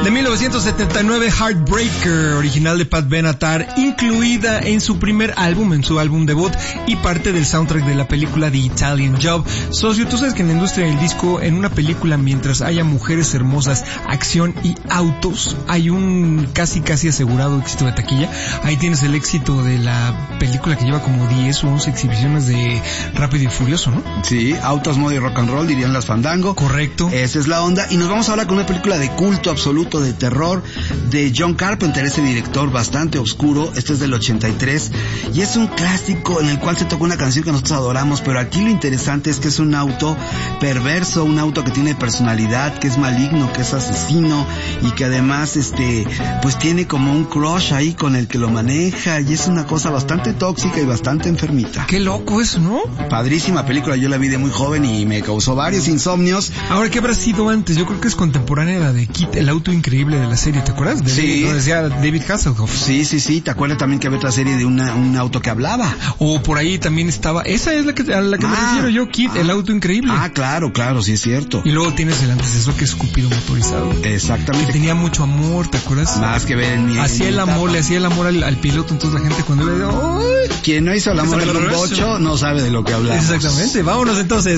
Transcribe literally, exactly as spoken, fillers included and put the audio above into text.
De mil novecientos setenta y nueve, Heartbreaker, original de Pat Benatar, incluida en su primer álbum, en su álbum debut, y parte del soundtrack de la película The Italian Job. Socio, tú sabes que en la industria del disco, en una película, mientras haya mujeres hermosas, acción y autos, hay un casi casi asegurado éxito de taquilla. Ahí tienes el éxito de la película que lleva como diez o once exhibiciones de Rápido y Furioso, ¿no? Sí, autos, moda y rock and roll, dirían las Fandango. Correcto. Esa es la onda. Y nos vamos ahora con una película de culto absoluto, de terror, de John Carpenter, ese director bastante oscuro. Este es del ochenta y tres y es un clásico en el cual se toca una canción que nosotros adoramos, pero aquí lo interesante es que es un auto perverso, un auto que tiene personalidad, que es maligno, que es asesino y que además este pues tiene como un crush ahí con el que lo maneja, y es una cosa bastante tóxica y bastante enfermita. Qué loco eso, ¿no? Padrísima película, yo la vi de muy joven y me causó varios insomnios. Ahora, ¿qué habrá sido antes? Yo creo que es contemporánea la de Kit, el auto increíble de la serie, ¿te acuerdas? De, Sí. Lo decía David Hasselhoff. Sí, sí, sí, ¿te acuerdas también que había otra serie de una, un auto que hablaba? O por ahí también estaba, esa es la que, a la que Ah, me refiero yo, Kit, ah, el auto increíble. Ah, claro, claro, sí es cierto. Y luego tienes el antecesor que es Cupido motorizado. Exactamente. Que tenía mucho amor, ¿te acuerdas? Más que ver en mi... Hacía el amor, le hacía el amor al, al piloto, entonces la gente cuando le dio, ¡ay! Quien no hizo el amor en un bocho no sabe de lo que hablamos. Exactamente, vámonos entonces.